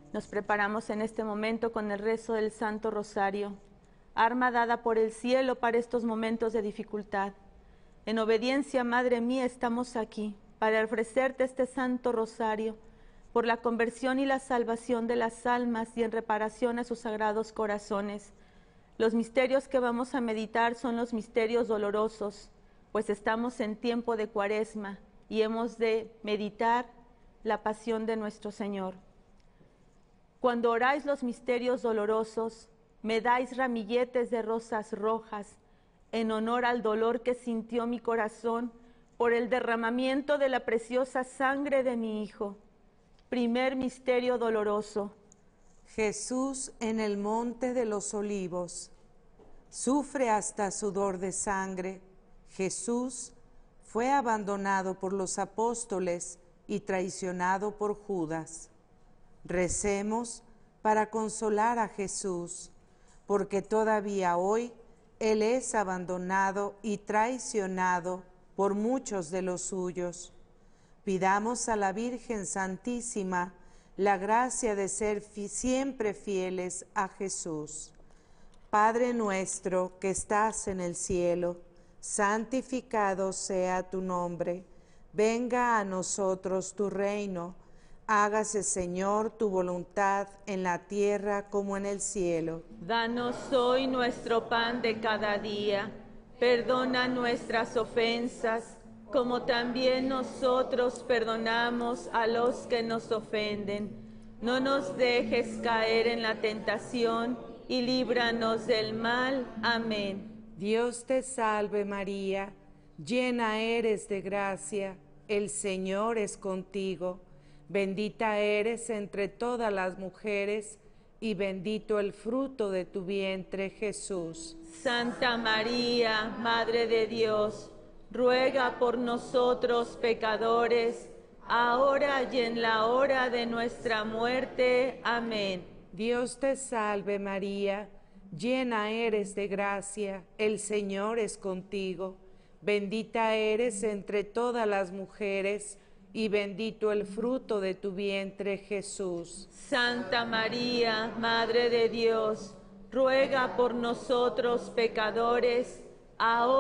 Nos preparamos en este momento con el rezo del Santo Rosario, arma dada por el cielo para estos momentos de dificultad. En obediencia, Madre mía, estamos aquí para ofrecerte este Santo Rosario por la conversión y la salvación de las almas y en reparación a sus sagrados corazones. Los misterios que vamos a meditar son los misterios dolorosos, pues estamos en tiempo de Cuaresma y hemos de meditar la pasión de nuestro Señor. Cuando oráis los misterios dolorosos, me dais ramilletes de rosas rojas en honor al dolor que sintió mi corazón por el derramamiento de la preciosa sangre de mi Hijo. Primer misterio doloroso. Jesús en el monte de los olivos. Sufre hasta sudor de sangre. Jesús fue abandonado por los apóstoles y traicionado por Judas. Recemos para consolar a Jesús, porque todavía hoy Él es abandonado y traicionado por muchos de los suyos. Pidamos a la Virgen Santísima la gracia de ser siempre fieles a Jesús. Padre nuestro que estás en el cielo, santificado sea tu nombre. Venga a nosotros tu reino. Hágase, Señor, tu voluntad en la tierra como en el cielo. Danos hoy nuestro pan de cada día. Perdona nuestras ofensas, como también nosotros perdonamos a los que nos ofenden. No nos dejes caer en la tentación y líbranos del mal. Amén. Dios te salve María, llena eres de gracia, el Señor es contigo. Bendita eres entre todas las mujeres, y bendito el fruto de tu vientre, Jesús. Santa María, Madre de Dios, ruega por nosotros pecadores, ahora y en la hora de nuestra muerte. Amén. Dios te salve María, llena eres de gracia, el Señor es contigo. Bendita eres entre todas las mujeres, y bendito el fruto de tu vientre, Jesús. Santa María, Madre de Dios, ruega por nosotros pecadores, ahora